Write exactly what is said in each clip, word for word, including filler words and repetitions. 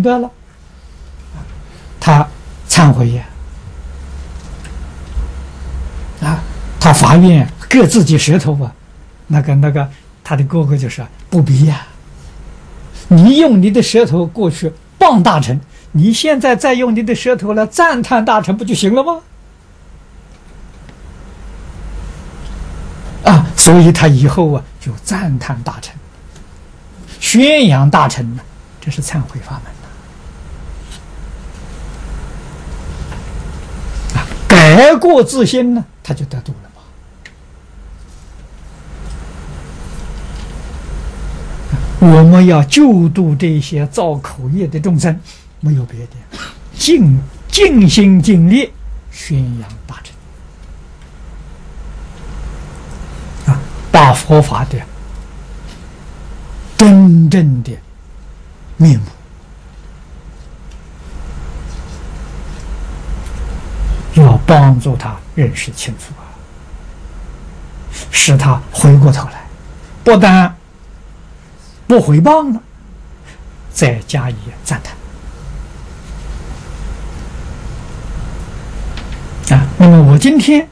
明白了，他忏悔呀，啊，他发愿割自己舌头啊，那个那个，他的哥哥就说不必呀，你用你的舌头过去谤大臣，你现在再用你的舌头来赞叹大臣，不就行了吗？啊，所以他以后啊就赞叹大臣，宣扬大臣呢，这是忏悔法门呐。啊，改过自新呢，他就得度了嘛。我们要救度这些造口业的众生，没有别的，尽尽心尽力宣扬大乘。把佛法的真正的面目，要帮助他认识清楚啊，使他回过头来，不但不毁谤了，再加以赞叹啊。那么我今天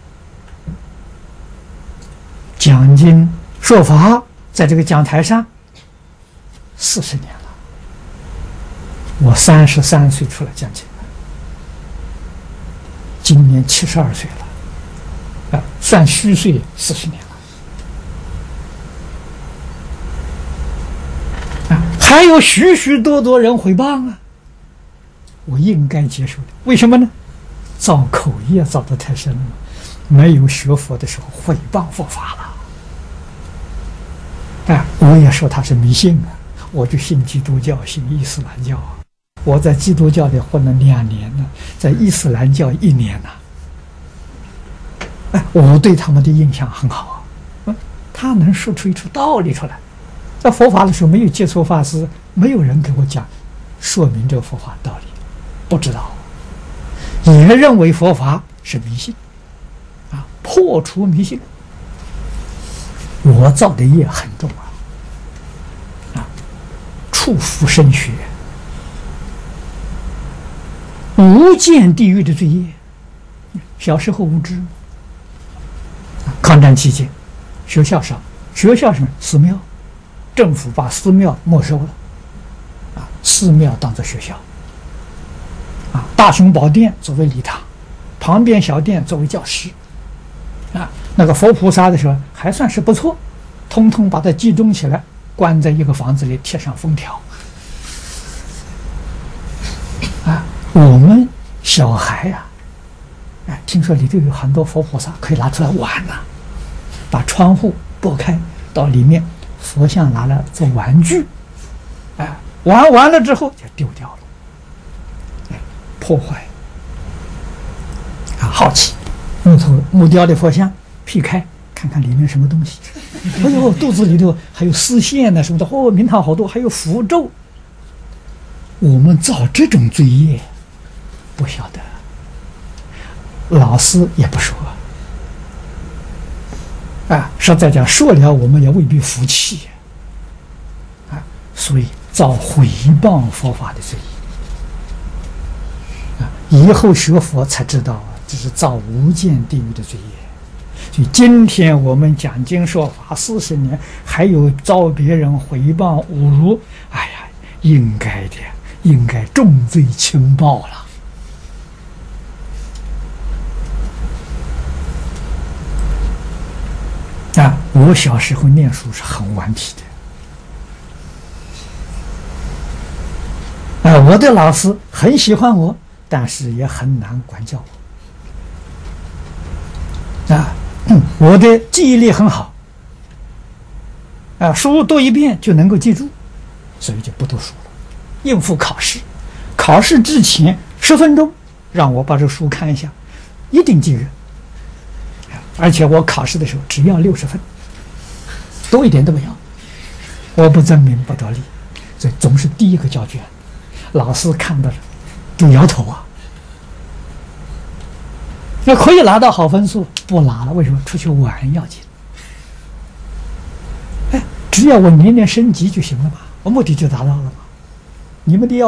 讲经说法，在这个讲台上四十年了。我三十三岁出来讲经，今年七十二岁了，啊，算虚岁四十年了。啊，还有许许多多人诽谤啊，我应该接受的。为什么呢？造口业造得太深了，没有学佛的时候诽谤佛法了。啊，我也说他是迷信啊，我就信基督教，信伊斯兰教啊。我在基督教里混了两年呢，在伊斯兰教一年呢。哎，我对他们的印象很好啊，嗯，他能说出一出道理出来。在佛法的时候没有接触法师，没有人给我讲说明这个佛法道理，不知道，也认为佛法是迷信啊，破除迷信。我造的业很重啊，啊，触福生学，无间地狱的罪业。小时候无知，抗战期间，学校少，学校什么寺庙，政府把寺庙没收了，啊，寺庙当作学校，啊，大雄宝殿作为礼堂，旁边小殿作为教室，啊。那个佛菩萨的时候还算是不错，通通把它集中起来，关在一个房子里，贴上封条。啊，我们小孩呀、啊，哎，听说里头有很多佛菩萨可以拿出来玩呐、啊，把窗户拨开，到里面佛像拿来做玩具，哎，玩完了之后就丢掉了，哎，破坏。啊，好奇，木头木雕的佛像。劈开看看里面什么东西，哎呦，肚子里头还有丝线呢什么的，哦，名堂好多，还有符咒。我们造这种罪业，不晓得，老师也不说，啊，实在讲说了，我们也未必服气，啊，所以造毁谤佛法的罪业，啊，以后学佛才知道啊，这是造无间地狱的罪业。所以今天我们讲经说法四十年，还有遭别人诽谤侮辱，哎呀，应该的，应该重罪轻报了。啊，我小时候念书是很顽皮的，啊，我的老师很喜欢我，但是也很难管教我。啊。嗯，我的记忆力很好，啊，书读一遍就能够记住，所以就不读书了，应付考试。考试之前十分钟，让我把这书看一下，一定记住。而且我考试的时候只要六十分，多一点都不要。我不争名不得利，所以总是第一个交卷，老师看到了就摇头啊。那可以拿到好分数，不拿了，为什么？出去玩要紧。哎，只要我年年升级就行了嘛，我目的就达到了嘛。你们的要